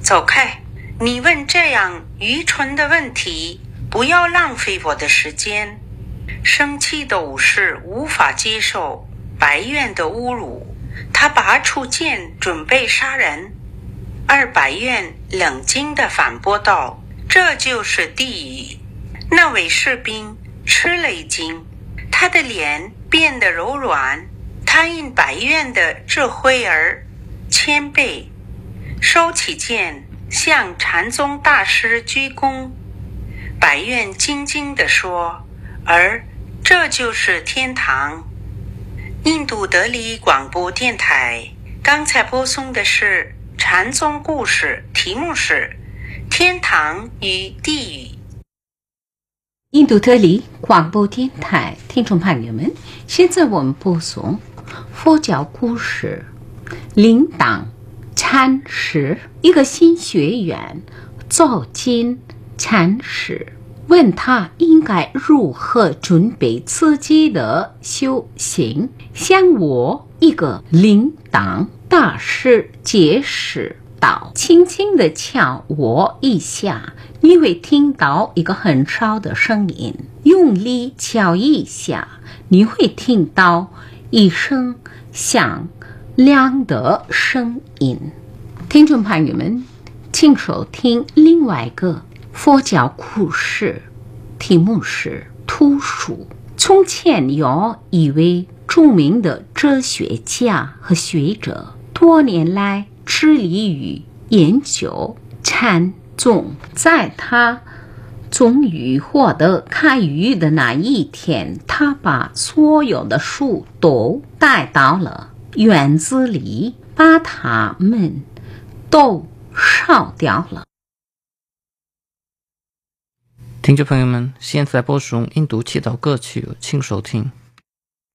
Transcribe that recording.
走开！你问这样愚蠢的问题，不要浪费我的时间。生气的武士无法接受白苑的侮辱，他拔出剑准备杀人，而白苑冷静地反驳道：这就是地狱。那位士兵吃了一惊，他的脸变得柔软，他因白苑的智慧而谦卑，收起剑向禅宗大师鞠躬。白苑静静地说：而这就是天堂。印度德里广播电台刚才播送的是禅宗故事，题目是天堂与地狱。 印度德里广播电台听众朋友们，现在我们播送佛教故事铃铛禅师。一个新学员走进禅师，问他应该如何准备自己的修行。向我一个铃铛大师解释道：轻轻地敲我一下，你会听到一个很吵的声音；用力敲一下，你会听到一声响亮的声音。听众朋友们，请收听另外一个佛教故事，题目是图书。从前有一位著名的哲学家和学者，多年来致力于研究禅宗。在他终于获得开悟的那一天，他把所有的书都带到了院子里，把它们都烧掉了。 听众朋友们，现在播送印度祈祷歌曲，请收听。